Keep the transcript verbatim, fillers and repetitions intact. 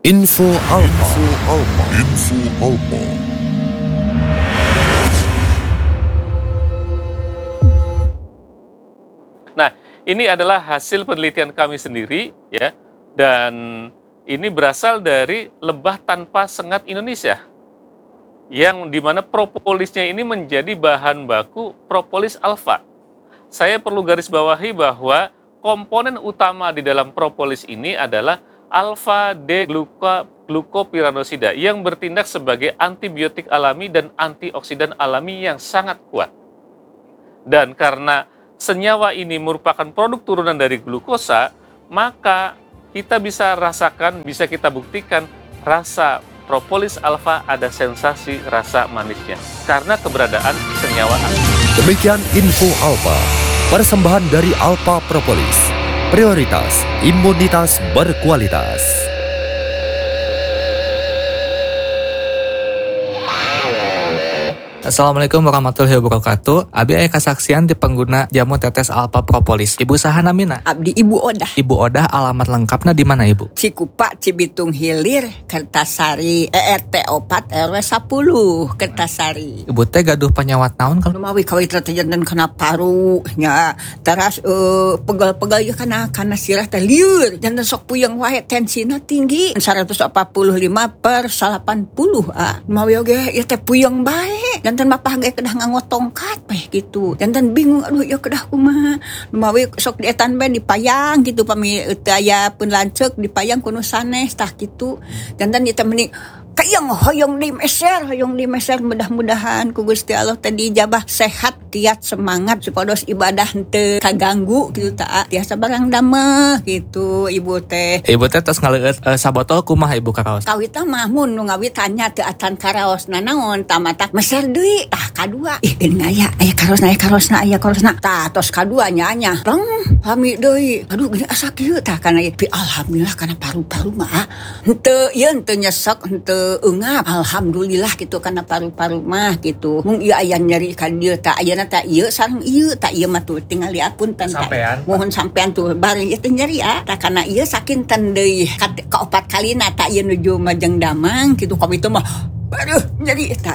Info Alpa. Info Alpa. Info Alpa. Nah, ini adalah hasil penelitian kami sendiri, ya, dan ini berasal dari Lebah Tanpa Sengat Indonesia, yang dimana propolisnya ini menjadi bahan baku propolis alfa. Saya perlu garis bawahi bahwa komponen utama di dalam propolis ini adalah alfa-D-glukopyranosida yang bertindak sebagai antibiotik alami dan antioksidan alami yang sangat kuat. Dan karena senyawa ini merupakan produk turunan dari glukosa, maka kita bisa rasakan, bisa kita buktikan rasa propolis alfa ada sensasi rasa manisnya karena keberadaan senyawa alfa. Demikian Info Alpa, persembahan dari Alpa Propolis. Prioritas imunitas berkualitas. Assalamualaikum warahmatullahi wabarakatuh. Abi aya kasaksian di pengguna jamu tetes Alpa Propolis. Ibu saha namina? Abdi Ibu Odah. Ibu Odah, alamat lengkapna di mana, Ibu? Cikupa, Cibitung Hilir, Kertasari, E R T empat R W sepuluh, Kertasari. Ibu teh gaduh penyawat naon kalau Lumawi kawit jantan kena paru nya. Teras uh, pegal-pegal ya kana kana sirah teh lieur. Jantan sok puyeng wae tensina tinggi seratus empat puluh lima per delapan puluh. Ah, lumawi oge ya teh puyeng bae. Jantan mapah ge kedah nganggo tongkat bae gitu. Jantan bingung aduh ya kedah kumaha. Lumawi sok dietan bae dipayang gitu pami teu aya pun lanceuk dipayang kuno sanes tah kitu. Jantan ieu teh meni kayang hoyong di meser, hoyong di meser mudah-mudahan ku Gusti Allah teh dijabah sehat, kiat, semangat supados ibadah henteu kaganggu gitu tah. Tiasa barang dameh gitu Ibu teh. Ibu teh tos ngaleueut uh, sabotol kumaha Ibu karaos? Kawitna mah mun nu ngawit tanya teu atan karaosna naon tah mata meser deui tah kadua. Ih geuning aya aya karosna aya karosna aya karosna. Tah tos kadua nya Bang, hami deui. Aduh geuning asa kieu tah kana pi alhamdulillah kana paru-paru mah henteu ieu henteu nyesek henteu ungap alhamdulillah gitu karena paru-paru mah gitu mung ieu aya nyeri ka dieu tah ayeuna tah ieu sareng ieu tah ieu mah tuh tinggal diapunten Sampean. mohon sampean tuh bareng ieu teh nyeri ah tah kana ieu sakinten deui ka opat kalina tah ieu nuju majeng damang gitu ka itu mah aduh nyeri tah